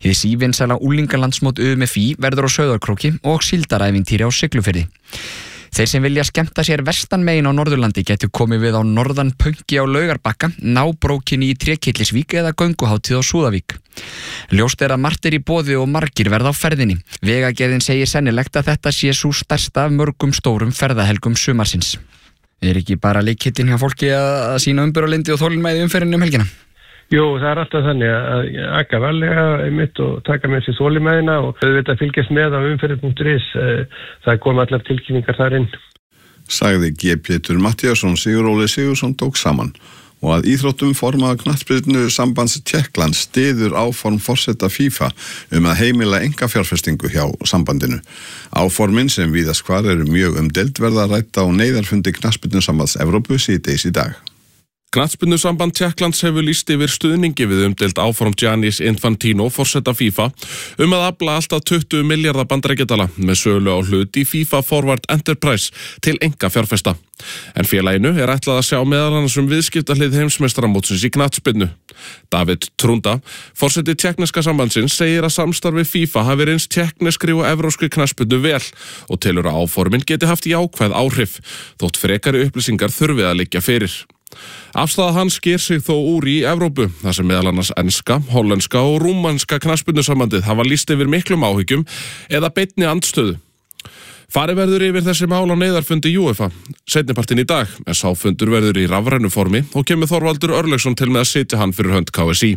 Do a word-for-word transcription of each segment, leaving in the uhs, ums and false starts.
Hið sívinsæla unglingalandsmót U M F I verður á Sauðárkróki og síldarævintýri á Siglufirði. Þeir sem vilja skemmta sér vestan megin á Norðurlandi getur komið við á norðan pönki á Laugarbakka, nábrókinni í Trékyllisvík eða gönguhátíð á Súðavík. Ljóst er að margt er í boði og margir verða á ferðinni. Vegagerðin segir sennilegt að þetta sé sú stærsta af mörgum stórum ferðahelgum sumarsins. Er ekki bara leikhitinn hjá fólki að sína umburðarlyndi og þolinmæði umferðinni um helgina? Jú, það er alltaf þannig að aka varlega einmitt og taka með sér þolinmæðina og auðvitað fylgjast með á umferð punktur is. Það kom allar tilkynningar þar inn. Sagði G. Pétur Matthíasson, Sigur Óli Sigurðsson tók saman og að íþróttum formaður knattspyrnu sambands Tékklands styður áform forseta FIFA um að heimila einkafjárfestingu hjá sambandinu. Áformin sem víðast hvar eru mjög umdeild verða rædd á neyðarfundi knattspyrnu sambands Evrópu síðdegis í dag. Knattspyrnusamband Tékklands hefur lýst yfir stuðningi við umdeild áform Giannis Infantino, forseta FIFA, um að afla alltaf tuttugu milljarða bandaríkjadala með sölu á hlut í FIFA Forward Enterprise til einkafjárfesta. En félaginu er ætlað að sjá meðal annars um viðskiptahlið heimsmeistaramótsins í knattspyrnu. David Trunda, forseti tékkneska sambandsins, segir að samstarfi FIFA hafi reynst tékkneskri og evrópskri knattspyrnu vel og telur að áformin geti haft jákvæð áhrif, þótt frekari upplýsingar þurfi að liggja fyrir. Afstaða hans sker sig þó úr í Evrópu, þar sem meðal annars enska, hollenska og rúmanska knattspyrnusambandið hafa lýst yfir miklum áhyggjum eða beinni andstöðu. Farið verður yfir þessi mál á neyðarfundi UEFA seinnipartinn í dag, en sá fundur verður í rafrænu formi og kemur Þorvaldur Örlygsson til með að sitja hann fyrir hönd K S I.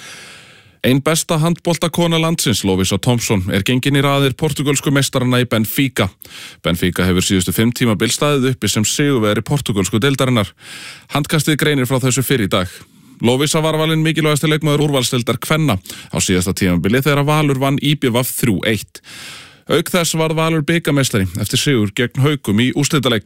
Ein besta handboltakona landsins, Lovísa Thompson, er gengin í raðir portugalsku meistarana í Benfica. Benfica hefur síðustu fimm tímabil staðið uppi sem sigurvegari portugalsku deildarinnar. Handkastið greinir frá þessu fyrr í dag. Lovísa var valin mikilvægasti leikmaður úrvalsdeildar kvenna á síðasta tímabili þegar Valur vann í B V þrjú eitt. Auk þess var Valur bikarmeistari eftir sigur gegn Haukum í úrslitaleik.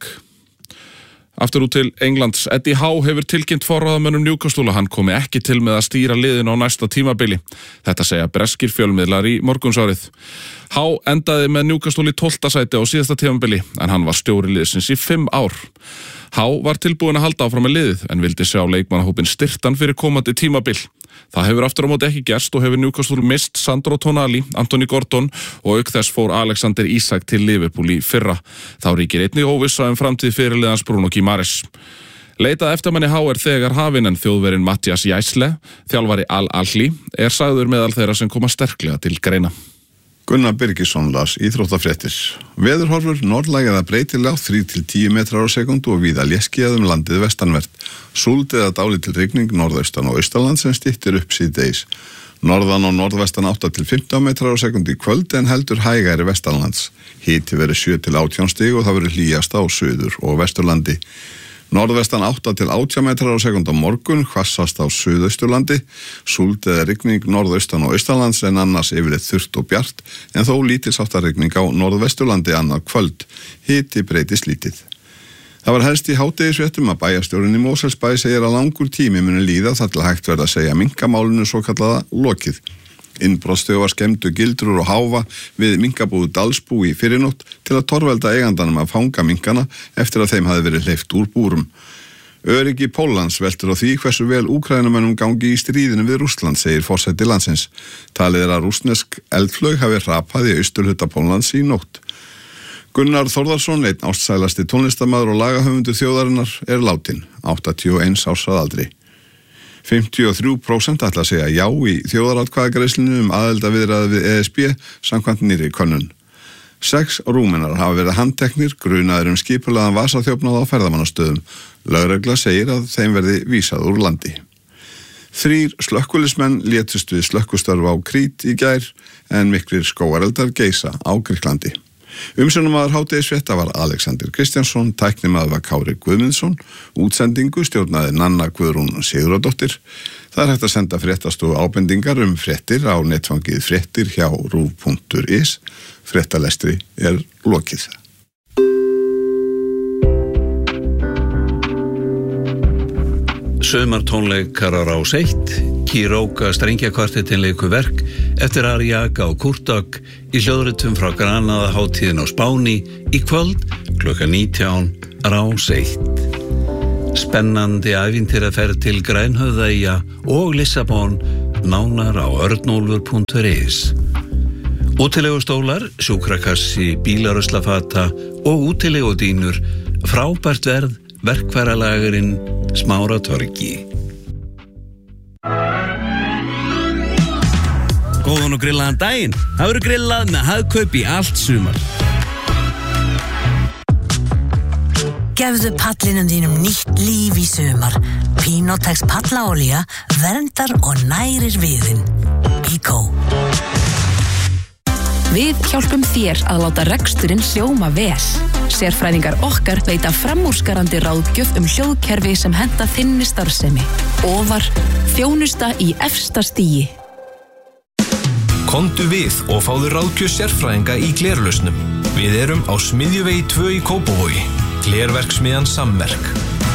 Aftur út til Englands. Eddie Howe hefur tilkynnt forráðamönnum Newcastle að hann komi ekki til með að stýra liðinu á næsta tímabili. Þetta segja breskir fjölmiðlar í morgunsárið. Howe endaði með Newcastle í tólfta sæti á síðasta tímabili, en hann var stjóri liðsins í fimm ár. Howe var tilbúin að halda áfram með liðið, en vildi sjá leikmannahópinn styrktan fyrir komandi tímabil. Það hefur aftur á móti ekki gerst og hefur Newcastle mist Sandro Tonali, Anthony Gordon og auk þess fór Alexander Isak til Liverpool í fyrra. Þá ríkir einnig óvissa um framtíð fyrirliðans Bruno Guimaraes. Leitað eftir manni Howe er þegar hafin, en þjóðverinn Mattias Jæsle, þjálfari Al-Ahly, er sagður meðal þeirra sem koma sterklega til greina. Gunnar Birgisson las íþróttafréttir. Veðurhorfur norðlæg eða breytilega þrír til tíu metrar á sekúndu og víða léskýjað um landið vestanvert. Súld eða dálítil rigning norðaustan og austanland sem styttir upp síðdegis. Norðan og norðvestan átta til fimmtán metrar á sekúndu í kvöld en heldur hægari vestanlands. Hiti verður sjö til átján stig og það verður hlýjast á suður og vesturlandi. Norðvestan átta til átján metrar á sekúndu á morgun, hvassast á suðausturlandi, súld eða rigning norðaustan og austanlands en annars yfirleitt þurrt og bjart, en þó lítilsháttar rigning á norðvesturlandi annað kvöld, hiti breytist lítið. Það var helst í hádegisfréttum að bæjarstjórinn í Mosfellsbæ segir að langur tími muni líða þar til hægt verða að segja minkamálinu svo kallaða lokið. Innbrottsþjófar skemmdu gildrur og háfa við minkabúðu Dalsbú í fyrrinótt til að torvelda eigandanum að fanga minkana eftir að þeim hafi verið hleypt úr búrum. Öryggi Póllands veltur á því hversu vel Úkrænumönnum gangi í stríðinu við Rússland, segir forseti landsins. Talið er að rússnesk eldflaug hafi hrapað í austurhluta Póllands í nótt. Gunnar Þórðarsson, einn ástsælasti tónlistarmaður og lagahöfundur þjóðarinnar, er látinn, áttatíu og eins árs að aldri. fimmtíu og þrjú prósent ætla að segja já í þjóðaratkvæðagreiðslunni um aðildarviðræði við E S B samkvæmt nýrri könnun. Sex Rúmenar hafa verið handteknir, grunaðir um skipulagðan vasaþjófnað á ferðamannastöðum. Lögregla segir að þeim verði vísað úr landi. Þrír slökkviliðsmenn létust við slökkustörf á Krít í gær en miklir skógareldar geisa á Grikklandi. Umsjónarmaður hádegisfrétta var Alexander Kristjánsson, tæknimaður var Kári Guðmundsson, útsendingu stjórnaði Nanna Guðrún Sigurðardóttir. Það er hægt að senda fréttastofu ábendingar um fréttir á netfangið fréttir hjá ruv punktur is. Fréttalestri er lokið. Sumartónleikar á Rás eitt, Kiróka strengjakvartettin leikur verk eftir Ariaka og Kurtag í hljóðritum frá Granada hátíðin á Spáni í kvöld klukkan nítján, Rás eitt. Spennandi ævintýraferð til Grænhöfðaeyja og Lissabon nánar á örnólfur punktur is. Útilegustólar, sjúkrakassi, bílaröslafata og útilegudínur, frábært verð, verkfæralagurinn Smáratorgi. Góðan og grillaðan daginn. Það verður grillað með Hagkaup í allt sumar. Gefðu pallinum þínum nýtt líf í sumar. Pinotex pallaolía verndar og nærir viðinn. Bíkó. Við hjálpum þér að láta reksturinn hljóma vel. Sérfræðingar okkar veita framúrskarandi ráðgjöf um hljóðkerfi sem henta þinni starfsemi. Ofar, þjónusta í efsta stigi. Komdu við og fáðu ráðgjöf sérfræðinga í glerlausnum. Við erum á Smiðjuvegi tvö í Kópavogi. Glerverksmiðjan Sammerk.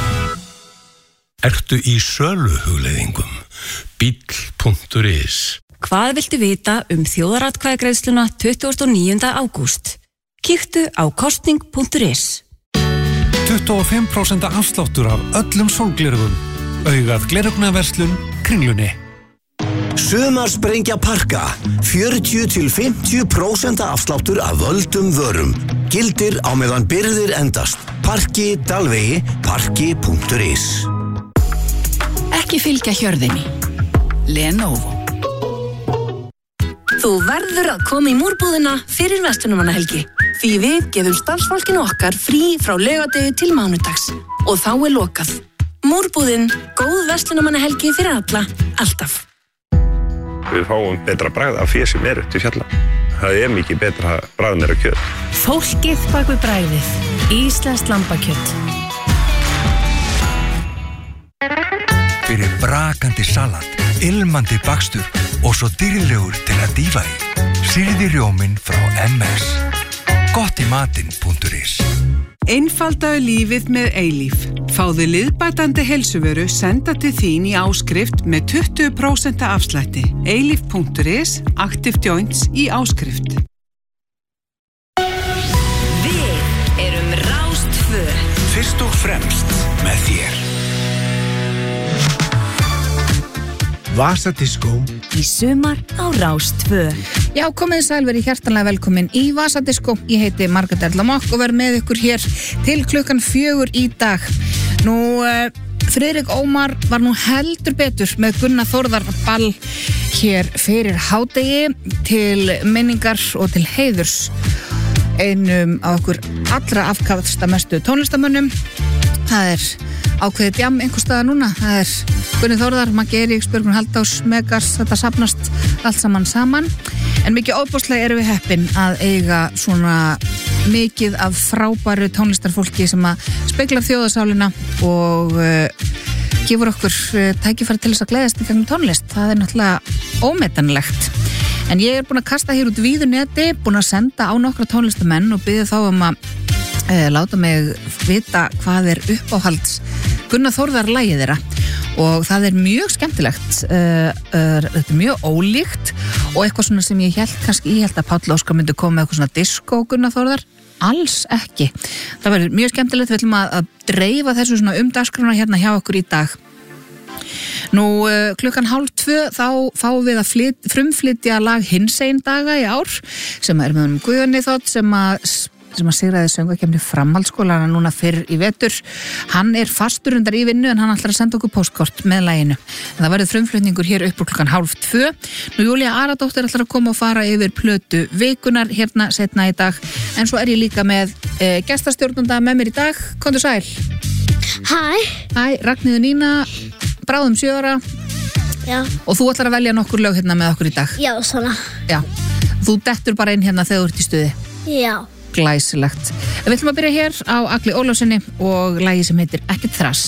Ertu í söluhugleiðingum? Bíll punktur is. Hvað viltu vita um þjóðaratkvæðagreiðsluna tuttugasta og níunda ágúst? Kíktu á kosning punktur is. tuttugu og fimm prósent afsláttur af öllum sólglerugum. Augað glerugnaverslun Kringlunni. Sumarsprengja Parka. fjörutíu til fimmtíu prósent afsláttur af völdum vörum. Gildir á meðan birgðir endast. Parki, Dalvegi, parki punktur is. Ekki fylgja hjörðinni. Lenovo. Þú verður að koma í múrbúðina fyrir verslunarmannahelgi. Því við gefum starfsfólkinu okkar frí frá laugardegi til mánudags. Og þá er lokað. Múrbúðin, góð verslunarmannahelgi fyrir alla, alltaf. Við fáum betra bragð af því sem er upp til fjalla. Það er mikið betra bragð meira kjöt. Fólkið bak við bragðið. Íslenskt lambakjöt. Fyrir brakandi salat, ilmandi bakstur og svo dýrlegur til að dýfa í. Sýrði rjóminn frá M S. Gott í matinn punktur is. Einfaldaðu lífið með Eilíf. Fáðu liðbætandi heilsuvöru senda til þín í áskrift með tuttugu prósent afslætti. Eilíf punktur is, Active Joints í áskrift. Við erum Rás tvö. Fyrst og fremst með þér. Vasadiskó í sumar á Rás tvö. Já, komið sæl, verið hjartanlega velkomin í Vasadiskó. Ég heiti Margrét Erla Mokk og verð með ykkur hér til klukkan fjögur í dag. Nú, uh, Friðrik Ómar var nú heldur betur með Gunnar Þórðar ball hér fyrir hádegi til minningar og til heiðurs einum af okkur allra afkastamestu tónlistamönnum. Það er ákveðið djam einhvers staðar núna. Það er Gunnar Þórðar, Maggi Eiríks, Björgvin Halldórs, Megas, þetta safnast allt saman saman. En mikið óbúslega erum við heppin að eiga svona mikið af frábæru tónlistarfólki sem að speglar þjóðarsálina og uh, gefur okkur uh, tækifæri til þess að gleðast í gegnum tónlist. Það er náttúrulega ómetanlegt. En ég er búin að kasta hér út víðu neti, búin að senda á nokkra tónlistamenn og biðja þá um að uh, láta mig vita hvað er uppáhalds Gunnar Þórðar lagið þeirra. Og það er mjög skemmtilegt, uh, uh, þetta er mjög ólíkt og eitthvað svona sem ég held, kannski ég held að Páll Óskar myndi koma með eitthvað svona disco Gunnar Þórðar, alls ekki. Það verður mjög skemmtilegt, við ætlum að, að dreifa þessu svona um dagskrána hérna hjá okkur í dag. Nú, uh, klukkan hálf tvö þá fáum við að flyt, frumflytja lag Hinsegin daga í ár sem er með um Guðjóni Þótt sem að sem að sigraði söngvakefni framhaldsskólana núna fyrr í vetur. Hann er fastur undar í vinnu en hann ætlar að senda okkur póstkort með laginu. En það verður frumflutningur hér upp úr klukkan hálf tvö. Nú Júlía Aradóttir ætlar að koma og fara yfir plötu vikunar hérna setna í dag. En svo er ég líka með e, gestastjórnanda með mér í dag. Komdu sæl. Hæ. Hæ, Ragnheiður Nína, bráðum sjö ára. Já. Og þú ætlar að velja nokkur lög hérna með okkur í dag. Já, svona. Já. Þú dettur bara inn hérna þegar þú ert í stuði. Já. Glæsilegt. Við ætlum að byrja hér á Agli Ólafssoni og lagi sem heitir Ekkert þrass.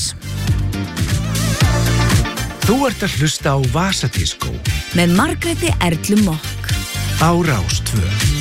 Þú ert að hlusta á Vasadiskó með Margréti Erlu Mokk á Rás tvö.